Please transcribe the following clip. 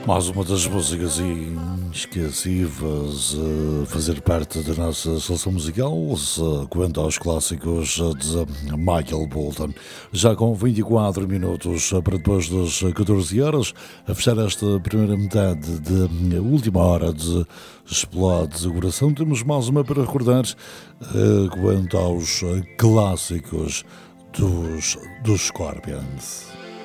Mais uma das músicas inesquecíveis a fazer parte da nossa seleção musical, quanto aos clássicos de Michael Bolton. Já com 24 minutos para depois das 14 horas, a fechar esta primeira metade da última hora de Explode de Coração, temos mais uma para recordar quanto aos clássicos dos Scorpions.